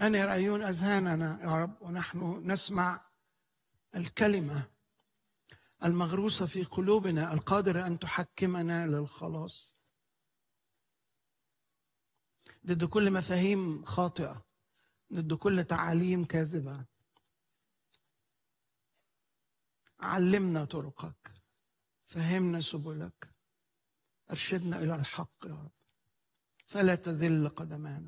أنر عيون أذهاننا يا رب، ونحن نسمع الكلمة المغروسة في قلوبنا القادرة أن تحكمنا للخلاص ضد كل مفاهيم خاطئة، ضد كل تعاليم كاذبة. علمنا طرقك، فهمنا سبلك، أرشدنا إلى الحق يا رب، فلا تذل قدمانا.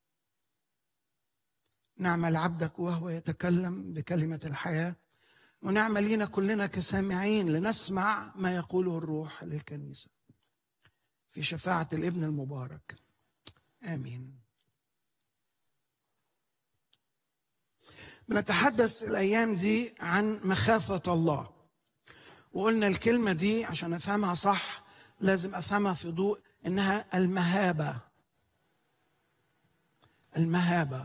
نعمل عبدك وهو يتكلم بكلمة الحياة، ونعمل لينا كلنا كسامعين لنسمع ما يقوله الروح للكنيسة في شفاعة الابن المبارك. آمين. بنتحدث الأيام دي عن مخافة الله، وقلنا الكلمة دي عشان أفهمها صح لازم أفهمها في ضوء إنها المهابة. المهابة،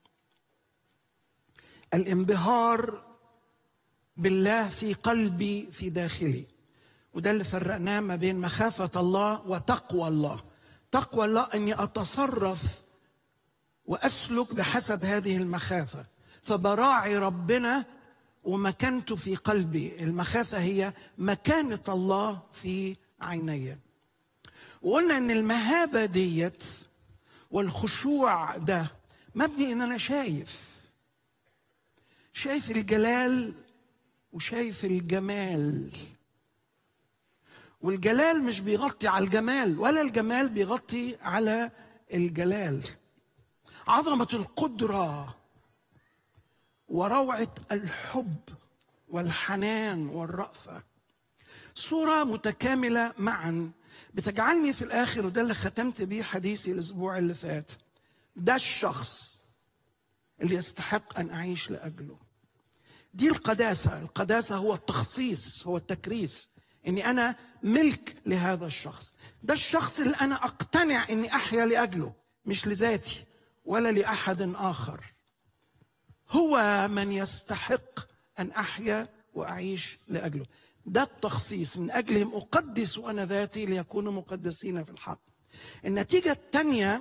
الانبهار بالله في قلبي في داخلي، وده اللي فرقناه ما بين مخافة الله وتقوى الله. تقوى الله أني أتصرف وأسلك بحسب هذه المخافة، فبراعي ربنا ومكانته في قلبي. المخافة هي مكانة الله في عيني. وقلنا أن المهابة ديت والخشوع ده مبني أن أنا شايف الجلال وشايف الجمال، والجلال مش بيغطي على الجمال ولا الجمال بيغطي على الجلال. عظمة القدرة وروعة الحب والحنان والرأفة صورة متكاملة معا بتجعلني في الآخر، وده اللي ختمت بيه حديثي الأسبوع اللي فات، ده الشخص اللي يستحق أن أعيش لأجله. دي القداسة. القداسة هو التخصيص، هو التكريس، إني أنا ملك لهذا الشخص. ده الشخص اللي أنا أقتنع إني أحيا لأجله، مش لذاتي ولا لأحد آخر. هو من يستحق أن أحيا وأعيش لأجله. ده التخصيص. من أجلهم أقدس أنا ذاتي ليكونوا مقدسين في الحق. النتيجة الثانية